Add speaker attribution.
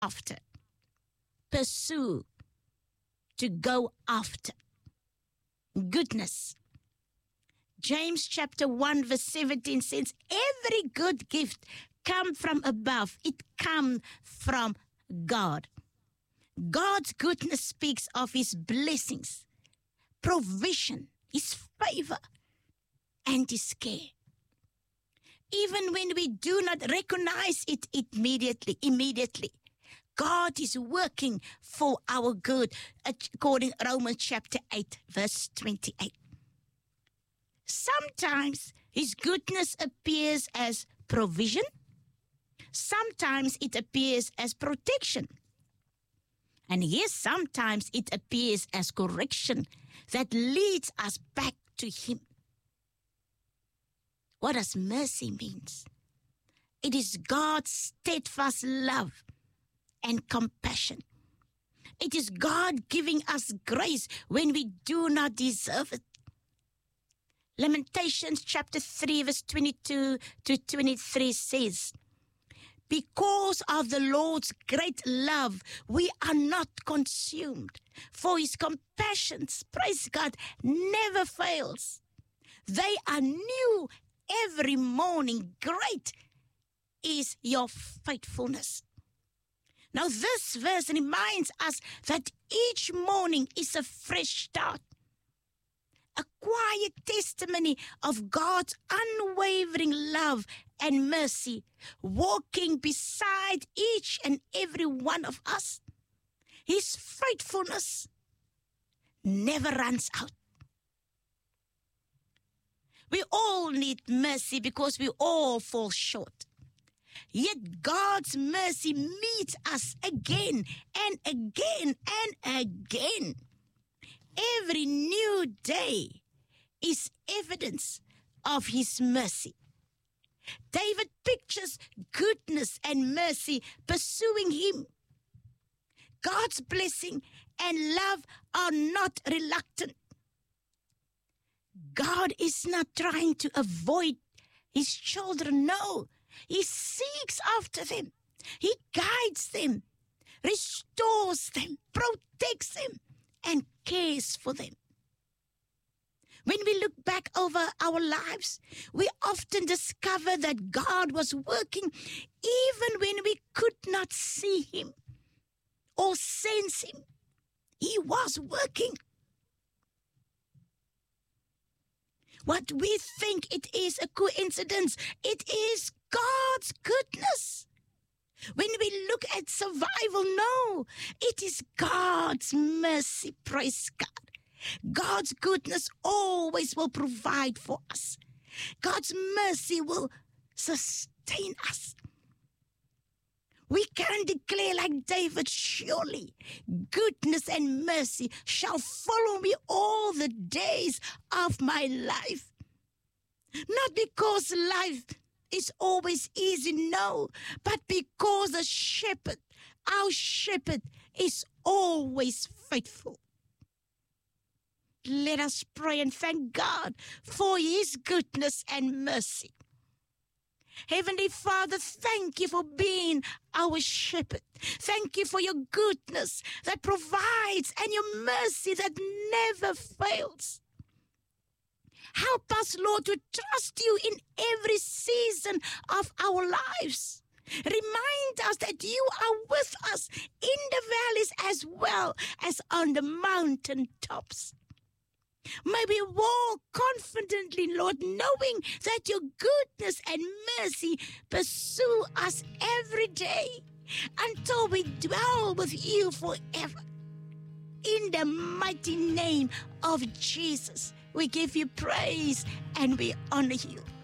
Speaker 1: after. Pursue, to go after. Goodness. James chapter 1 verse 17 says, every good gift comes from above. It comes from God. God's goodness speaks of his blessings, provision, his favor, and his care. Even when we do not recognize it immediately, God is working for our good, according to Romans chapter 8, verse 28. Sometimes his goodness appears as provision. Sometimes it appears as protection. And yes, sometimes it appears as correction that leads us back to him. What does mercy mean? It is God's steadfast love and compassion. It is God giving us grace when we do not deserve it. Lamentations chapter 3 verse 22 to 23 says, because of the Lord's great love, we are not consumed, for his compassions, praise God, never fails. They are new every morning. Great is your faithfulness. Now this verse reminds us that each morning is a fresh start. A quiet testimony of God's unwavering love and mercy, walking beside each and every one of us. His faithfulness never runs out. We all need mercy because we all fall short. Yet God's mercy meets us again and again and again. Every new day is evidence of his mercy. David pictures goodness and mercy pursuing him. God's blessing and love are not reluctant. God is not trying to avoid his children. No, he seeks after them. He guides them, restores them, protects them, and cares for them. When we look back over our lives, we often discover that God was working even when we could not see him or sense him. He was working. What we think it is a coincidence, it is God's goodness. When we look at survival, no, it is God's mercy, praise God. God's goodness always will provide for us. God's mercy will sustain us. We can declare like David, surely goodness and mercy shall follow me all the days of my life. Not because life is always easy, no, but because the shepherd, our shepherd, is always faithful. Let us pray and thank God for his goodness and mercy. Heavenly Father, thank you for being our shepherd. Thank you for your goodness that provides and your mercy that never fails. Help us, Lord, to trust you in every season of our lives. Remind us that you are with us in the valleys as well as on the mountain tops. May we walk confidently, Lord, knowing that your goodness and mercy pursue us every day until we dwell with you forever. In the mighty name of Jesus, we give you praise and we honor you.